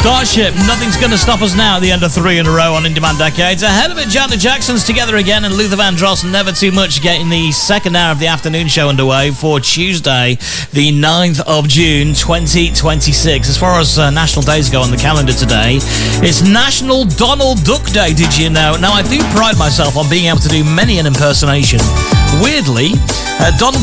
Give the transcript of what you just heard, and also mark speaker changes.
Speaker 1: Starship, Nothing's Gonna Stop Us Now at the end of 3 in a row on In Demand Decades. Ahead of it, Janet Jackson's Together Again and Luther Vandross, Never Too Much, getting the second hour of the afternoon show underway for Tuesday, the 9th of June, 2026. As far as national days go on the calendar today, it's National Donald Duck Day, did you know? Now, I do pride myself on being able to do many an impersonation. Weirdly, Donald